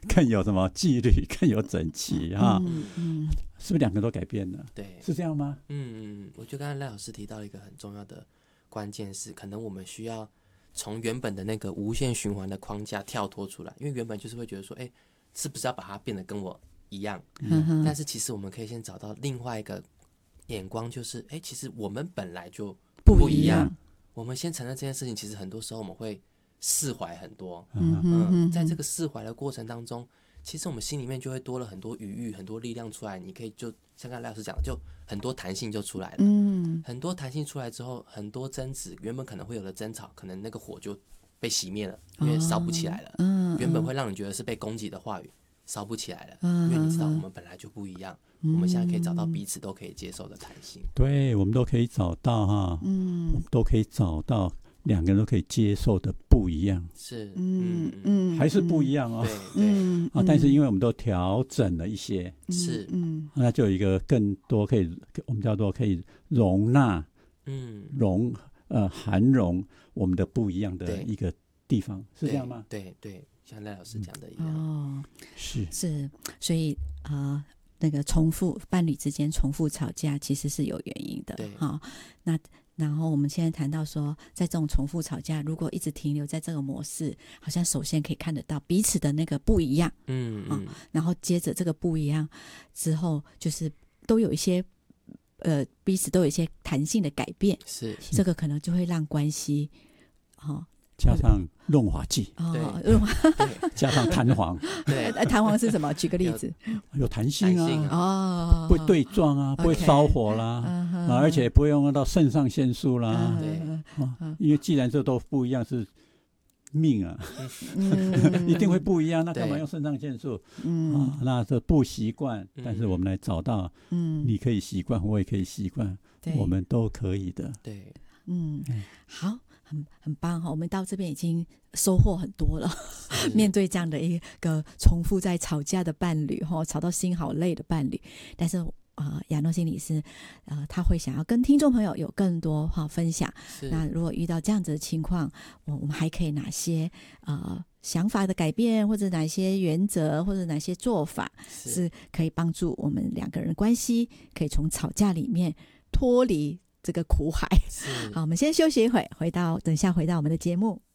更有什么纪律，更有整齐哈。是不是两个都改变了？ 对， 是这样吗？ 我觉得刚才赖老师提到一个很重要的关键是，可能我们需要从原本的那个无限循环的框架跳脱出来，因为原本就是会觉得说，是不是要把它变得跟我一样？但是其实我们可以先找到另外一个眼光，就是其实我们本来就不一样。我们先承认这件事情，其实很多时候我们会释怀很多。在这个释怀的过程当中，其实我们心里面就会多了很多余裕，很多力量出来。你可以就像刚才赖老师讲的，就很多弹性就出来了。很多弹性出来之后，很多争执原本可能会有的争吵，可能那个火就被熄灭了，因为烧不起来了。原本会让你觉得是被攻击的话语，烧不起来了，因为你知道我们本来就不一样。我们现在可以找到彼此都可以接受的弹性。 对，我们都可以找到哈，都可以找到两个人都可以接受的不一样。 是， 还是不一样哦。 对， 但是因为我们都调整了一些， 是， 那就有一个更多可以，我们叫做可以容纳，涵容我们的不一样的一个地方，是这样吗？ 对，像赖老师讲的一样。 是， 所以那个伴侣之间重复吵架其实是有原因的。 对， 那然后我们现在谈到说，在这种重复吵架，如果一直停留在这个模式，好像首先可以看得到彼此的那个不一样，然后接着这个不一样之后，就是都有一些彼此都有一些弹性的改变， 是这个可能就会让关系加上润滑剂，加上弹簧。 对， 弹簧是什么？举个例子。 有弹性啊，不会对撞啊，不会烧火啦，而且不会用到肾上腺素啦。因为既然这都不一样，是命啊，一定会不一样，那干嘛用肾上腺素？那这不习惯，但是我们来找到，你可以习惯，我也可以习惯，我们都可以的。 对， 好。很棒哈，我们到这边已经收获很多了。面对这样的一个重复在吵架的伴侣，吵到心好累的伴侣，但是亚诺心理师他会想要跟听众朋友有更多分享。那如果遇到这样子的情况，我们还可以哪些想法的改变，或者哪些原则，或者哪些做法是可以帮助我们两个人关系可以从吵架里面脱离这个苦海。好，我们先休息一会，等一下回到我们的节目。